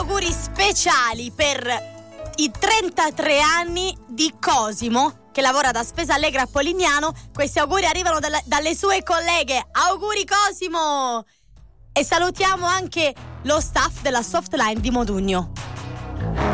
auguri speciali per i 33 anni di Cosimo, che lavora da Spesa Allegra a Polignano. Questi auguri arrivano dalle sue colleghe. Auguri Cosimo! E salutiamo anche lo staff della Softline di Modugno.